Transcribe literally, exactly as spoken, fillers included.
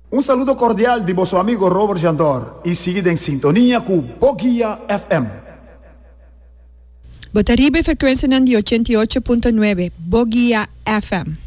Un saludo cordial di vostro amigo Robert Jandor e seguite in sintonia con Bogia F M. Botaribe frequenza di ottantotto punto nove Bogia F M.